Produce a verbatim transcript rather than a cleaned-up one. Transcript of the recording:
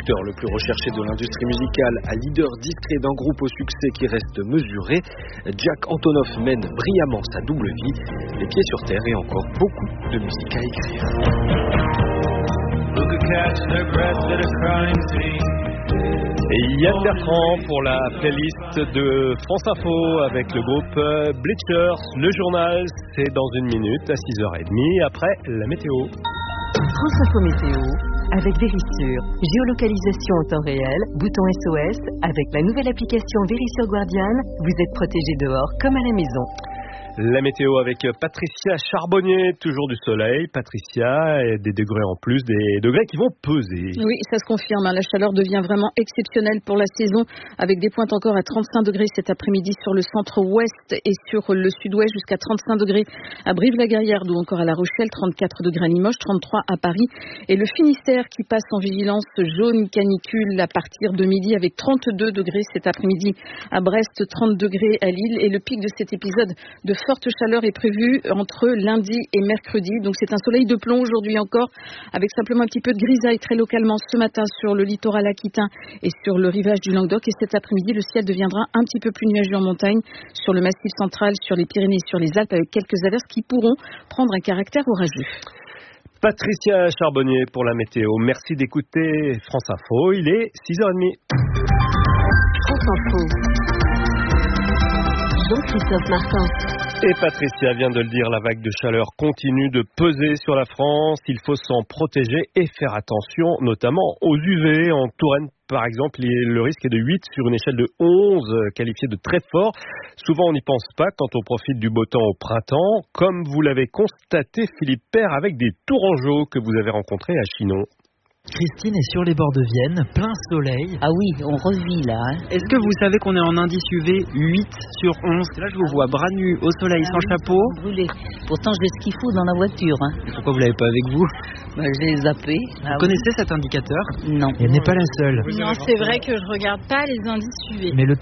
l'acteur le plus recherché de l'industrie musicale, à leader discret d'un groupe au succès qui reste mesuré, Jack Antonoff mène brillamment sa double vie, les pieds sur terre et encore beaucoup de musique à écrire. Et Yann Bertrand pour la playlist de France Info avec le groupe Bleachers. Le journal, c'est dans une minute à six heures trente après la météo. France Info Météo avec Verisure. Géolocalisation en temps réel, bouton S O S. Avec la nouvelle application Verisure Guardian, vous êtes protégé dehors comme à la maison. La météo avec Patricia Charbonnier, toujours du soleil. Patricia, et des degrés en plus, des degrés qui vont peser. Oui, ça se confirme. La chaleur devient vraiment exceptionnelle pour la saison, avec des pointes encore à trente-cinq degrés cet après-midi sur le centre-ouest et sur le sud-ouest, jusqu'à trente-cinq degrés à Brive-la-Gaillarde ou encore à La Rochelle, trente-quatre degrés à Limoges, trente-trois à Paris. Et le Finistère qui passe en vigilance jaune canicule à partir de midi avec trente-deux degrés cet après-midi à Brest, trente degrés à Lille. Et le pic de cet épisode de forte chaleur est prévue entre lundi et mercredi. Donc c'est un soleil de plomb aujourd'hui encore, avec simplement un petit peu de grisaille très localement ce matin sur le littoral aquitain et sur le rivage du Languedoc. Et cet après-midi, le ciel deviendra un petit peu plus nuageux en montagne, sur le massif central, sur les Pyrénées et sur les Alpes, avec quelques averses qui pourront prendre un caractère orageux. Patricia Charbonnier pour la météo. Merci d'écouter France Info. Il est six heures trente. France Info. Jean-Christophe Martin. Et Patricia vient de le dire, la vague de chaleur continue de peser sur la France. Il faut s'en protéger et faire attention, notamment aux U V. En Touraine, par exemple, le risque est de huit sur une échelle de onze, qualifié de très fort. Souvent, on n'y pense pas quand on profite du beau temps au printemps, comme vous l'avez constaté, Philippe Père, avec des tourangeaux que vous avez rencontrés à Chinon. Christine est sur les bords de Vienne, plein soleil. Ah oui, on revit là. Hein. Est-ce que vous savez qu'on est en indice U V huit sur onze? Là, je vous vois bras nus, au soleil, ah sans oui, chapeau. Brûlé. Pourtant, j'ai ce qu'il faut dans la voiture. Hein. Pourquoi vous l'avez pas avec vous? Bah, je l'ai zappé. Vous ah, connaissez oui. cet indicateur? Non. Elle n'est pas la seule. Non, c'est vrai que je regarde pas les indices U V. Mais le